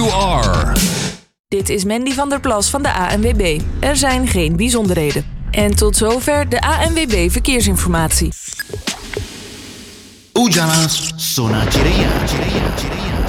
you are. Dit is Mandy van der Plas van de ANWB. Er zijn geen bijzonderheden. En tot zover de ANWB Verkeersinformatie. Ujalan Sona Ciria.